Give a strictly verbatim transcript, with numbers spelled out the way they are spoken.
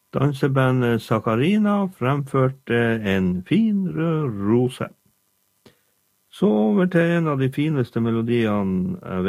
Dansebandet Sakarina fremførte En fin rød rose. Så over til en av de fineste melodiene jeg vet.